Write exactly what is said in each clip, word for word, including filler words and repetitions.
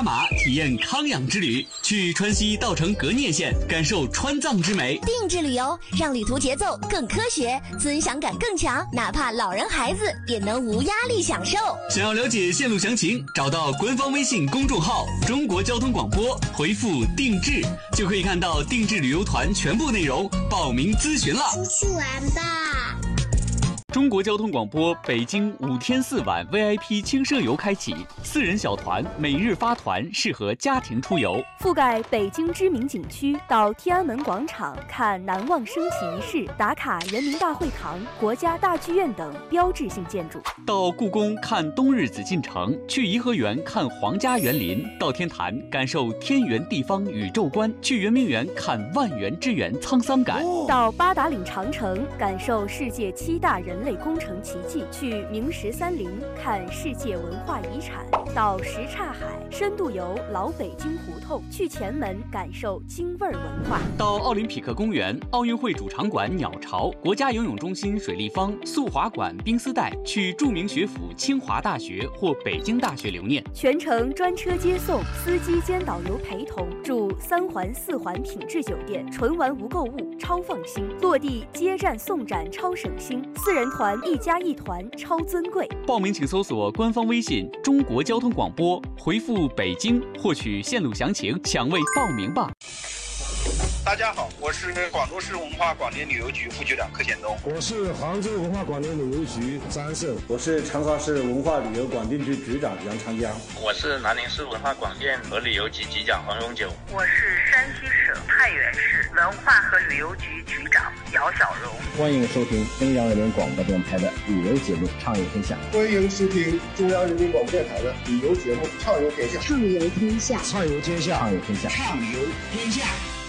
马，体验康养之旅。去川西稻城格聂县，感受川藏之美。 定制旅游让旅途节奏更科学，尊享感更强，哪怕老人孩子也能无压力享受。 想要了解线路详情，找到官方微信公众号中国交通广播，回复定制就可以看到定制旅游团全部内容，报名咨询了。 出去玩吧。 中国交通广播北京五天四晚 V I P 轻奢游开启，四人小团每日发团，适合家庭出游， 覆盖北京知名景区，到天安门广场看难忘升旗仪式，打卡人民大会堂、国家大剧院等标志性建筑， 到故宫看冬日紫禁城，去颐和园看皇家园林，到天坛感受天圆地方宇宙观，去圆明园看万园之园沧桑感， 到八达岭长城感受世界七大人类工程奇迹，去明十三陵看世界文化遗产，到什刹海深度游老北京胡同，去前门感受京味儿文化， 到奥林匹克公园、奥运会主场馆鸟巢、国家游泳中心水立方、速滑馆冰丝带，去著名学府清华大学或北京大学留念， 全程专车接送，司机兼导游陪同，住三环四环品质酒店，纯玩无购物，超放心，落地接站送站超省心，四人团一加一团超尊贵。 报名请搜索官方微信中国交通广播，回复北京获取线路详情，抢位报名吧。 大家好，我是广州市文化广电旅游局副局长柯显东。 我是杭州文化广电旅游局张安胜。 我是成华市文化旅游广电局局长杨长江。 我是南宁市文化广电和旅游局局长黄永久。 我是山西省太原市文化和旅游局局长姚小荣。 欢迎收听中央人民广播电台的旅游节目《畅游天下》。 欢迎收听中央人民广播电台的旅游节目《畅游天下》。 畅游天下， 畅游天下， 畅游天下， 畅游天下。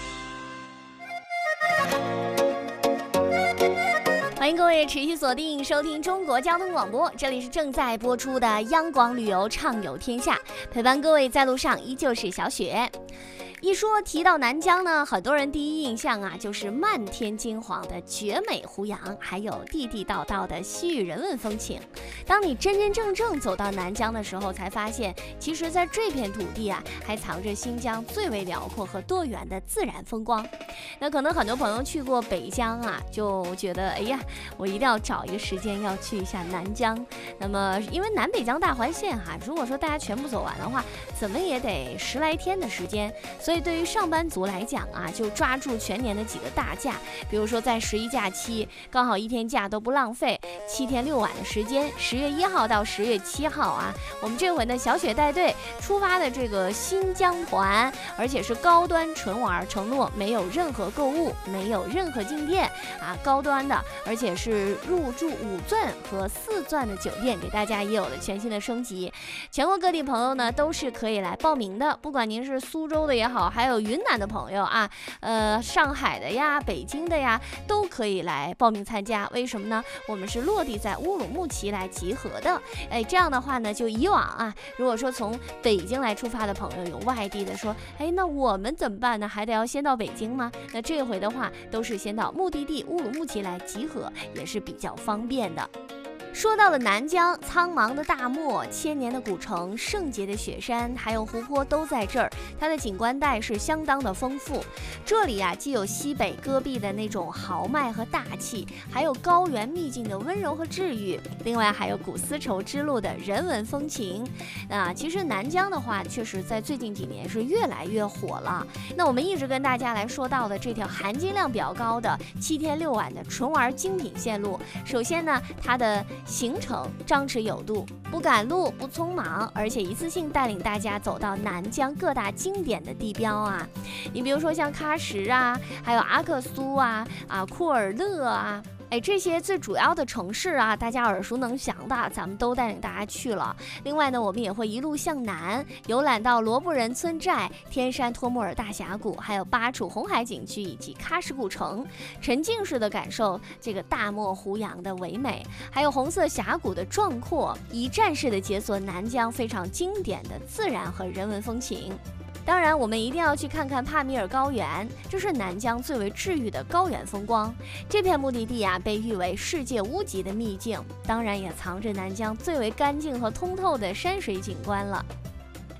欢迎各位持续锁定收听中国交通广播，这里是正在播出的央广旅游畅游天下，陪伴各位在路上依旧是小雪。一说提到南疆呢，很多人第一印象啊就是漫天金黄的绝美胡杨，还有地地道道的西域人文风情。当你真真正正走到南疆的时候，才发现其实在这片土地啊还藏着新疆最为辽阔和多元的自然风光。那可能很多朋友去过北疆啊，就觉得哎呀，我一定要找一个时间要去一下南疆。那么因为南北疆大环线哈、啊，如果说大家全部走完的话，怎么也得十来天的时间。所以对于上班族来讲啊，就抓住全年的几个大假，比如说在十一假期刚好一天假都不浪费，七天六晚的时间，十月一号到十月七号啊，我们这回呢小雪带队出发的这个新疆团，而且是高端纯玩，承诺没有任何购物，没有任何进店啊，高端的，而且是入住五钻和四钻的酒店，给大家也有了全新的升级。全国各地朋友呢都是可以来报名的，不管您是苏州的也好，还有云南的朋友啊，呃，上海的呀，北京的呀，都可以来报名参加。为什么呢？我们是落地在乌鲁木齐来集合的。哎，这样的话呢，就以往啊，如果说从北京来出发的朋友有外地的说，哎，那我们怎么办呢？还得要先到北京吗？那这回的话，都是先到目的地乌鲁木齐来集合，也是比较方便的。说到了南疆，苍茫的大漠、千年的古城、圣洁的雪山，还有湖泊都在这儿，它的景观带是相当的丰富。这里啊，既有西北戈壁的那种豪迈和大气，还有高原秘境的温柔和治愈，另外还有古丝绸之路的人文风情。啊，其实南疆的话，确实在最近几年是越来越火了。那我们一直跟大家来说到的这条含金量比较高的七天六晚的纯玩精品线路，首先呢，它的行程张弛有度，不赶路不匆忙，而且一次性带领大家走到南疆各大经典的地标啊，你比如说像喀什啊，还有阿克苏啊啊库尔勒啊，哎，这些最主要的城市啊，大家耳熟能详的，咱们都带领大家去了。另外呢，我们也会一路向南，游览到罗布人村寨、天山托木尔大峡谷，还有巴楚红海景区以及喀什古城，沉浸式的感受这个大漠胡杨的唯美，还有红色峡谷的壮阔，一站式的解锁南疆非常经典的自然和人文风情。当然我们一定要去看看帕米尔高原，这是南疆最为治愈的高原风光。这片目的地啊，被誉为世界屋脊的秘境，当然也藏着南疆最为干净和通透的山水景观了。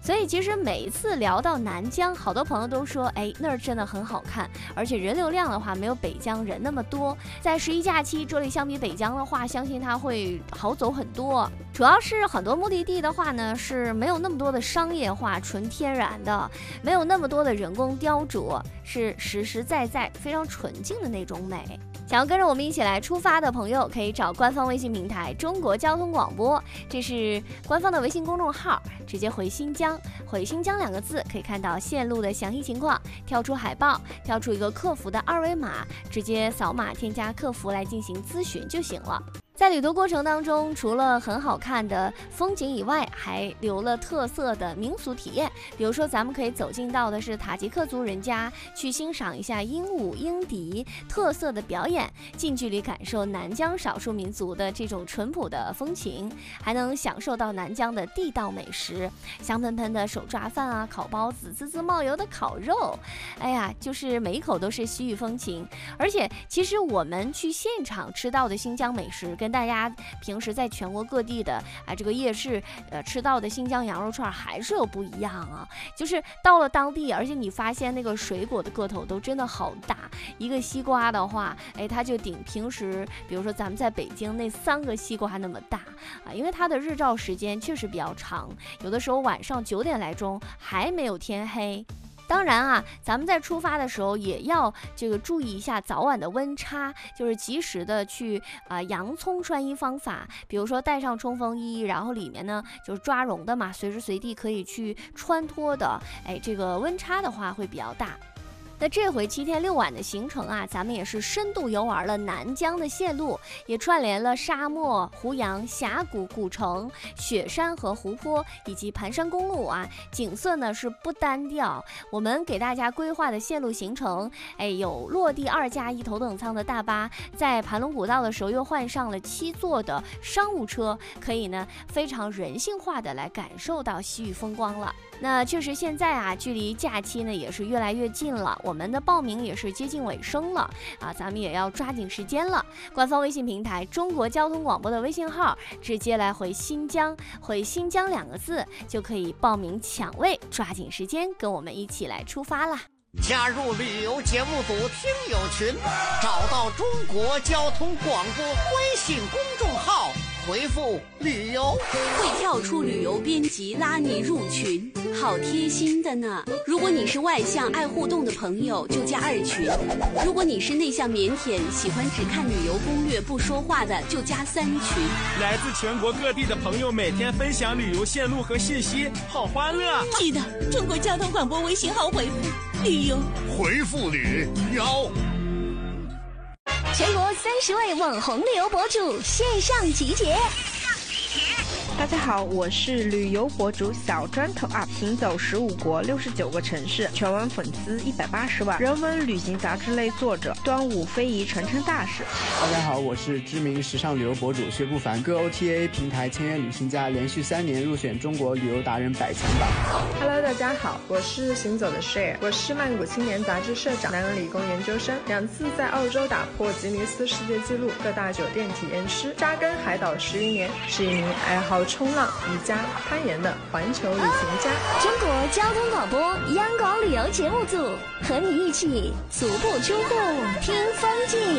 所以其实每一次聊到南疆，好多朋友都说，哎，那儿真的很好看，而且人流量的话没有北疆人那么多。在十一假期，这里相比北疆的话，相信它会好走很多。主要是很多目的地的话呢，是没有那么多的商业化、纯天然的，没有那么多的人工雕琢，是实实在在、非常纯净的那种美。想要跟着我们一起来出发的朋友，可以找官方微信平台中国交通广播，这是官方的微信公众号，直接回新疆，回新疆两个字，可以看到线路的详细情况，跳出海报，跳出一个客服的二维码，直接扫码添加客服来进行咨询就行了。在旅途过程当中，除了很好看的风景以外，还留了特色的民俗体验。比如说咱们可以走进到的是塔吉克族人家，去欣赏一下鹦鹉、鹰笛特色的表演，近距离感受南疆少数民族的这种淳朴的风情，还能享受到南疆的地道美食，香喷喷的手抓饭啊，烤包子，滋滋冒油的烤肉，哎呀，就是每一口都是西域风情。而且其实我们去现场吃到的新疆美食，跟大家平时在全国各地的啊这个夜市呃吃到的新疆羊肉串还是有不一样啊。就是到了当地，而且你发现那个水果的个头都真的好大，一个西瓜的话，哎，它就顶平时比如说咱们在北京那三个西瓜那么大啊，因为它的日照时间确实比较长，有的时候晚上九点来钟还没有天黑。当然啊，咱们在出发的时候也要这个注意一下早晚的温差，就是及时的去啊、呃、洋葱穿衣方法，比如说带上冲锋衣，然后里面呢就是抓绒的嘛，随时随地可以去穿脱的，哎，这个温差的话会比较大。那这回七天六晚的行程啊，咱们也是深度游玩了南疆的线路，也串联了沙漠、胡杨、峡谷、古城、雪山和湖泊以及盘山公路啊，景色呢是不单调。我们给大家规划的线路行程，哎，有落地二加一头等舱的大巴，在盘龙古道的时候又换上了七座的商务车，可以呢非常人性化的来感受到西域风光了。那确实现在啊，距离假期呢也是越来越近了，我们的报名也是接近尾声了啊，咱们也要抓紧时间了。官方微信平台中国交通广播的微信号，直接来回新疆，回新疆两个字就可以报名抢位，抓紧时间跟我们一起来出发啦！ 加入旅游节目组听友群，找到中国交通广播微信公众号，回复旅游会跳出旅游编辑拉你入群，好贴心的呢。如果你是外向爱互动的朋友，就加二群；如果你是内向腼腆喜欢只看旅游攻略不说话的，就加三群。 来自全国各地的朋友每天分享旅游线路和信息，好欢乐。 记得中国交通广播微信号回复旅游， 回复旅游。 全国三十位网红旅游博主线上集结。 大家好，我是旅游博主小砖头 up， 行走十五国六十九个城市，全网粉丝一百八十万，人文旅行杂志类作者，端午非遗传承大使。 大家好，我是知名时尚旅游博主薛不凡，各 O T A 平台签约旅行家，连续三年入选中国旅游达人百强榜。 Hello， 大家好，我是行走的 Share， 我是曼谷青年杂志社长，南洋理工研究生，两次在澳洲打破吉尼斯世界纪录，各大酒店体验师，扎根海岛十余年，是一名爱好冲浪、瑜伽、攀岩的环球旅行家。 中国交通广播央广旅游节目组和你一起足不出户听风景。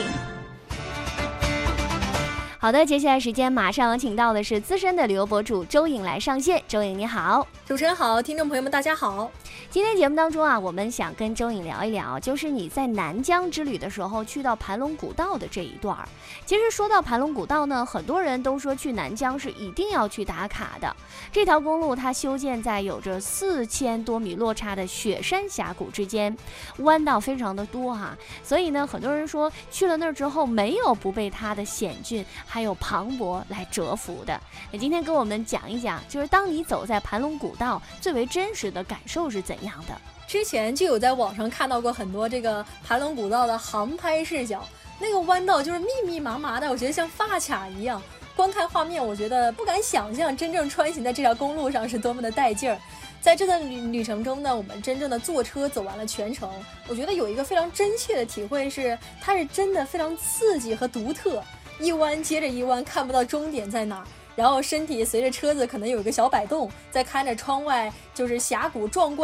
好的，接下来时间马上请到的是资深的旅游博主周颖来上线。周颖你好。 主持人好，听众朋友们大家好。 今天节目当中啊，我们想跟周颖聊一聊，就是你在南疆之旅的时候去到盘龙古道的这一段。其实说到盘龙古道呢，很多人都说去南疆是一定要去打卡的。这条公路它修建在有着四千多米落差的雪山峡谷之间，弯道非常的多哈、啊，所以呢，很多人说去了那儿之后没有不被它的险峻还有磅礴来折服的。那今天跟我们讲一讲，就是当你走在盘龙古道最为真实的感受是怎样的。 之前就有在网上看到过很多这个盘龙古道的航拍视角，那个弯道就是密密麻麻的，我觉得像发卡一样，观看画面我觉得不敢想象真正穿行在这条公路上是多么的带劲儿。在这段旅旅程中呢，我们真正的坐车走完了全程，我觉得有一个非常真切的体会是，它是真的非常刺激和独特，一弯接着一弯，看不到终点在哪儿， 然后身体随着车子可能有一个小摆动，再看着窗外就是峡谷壮观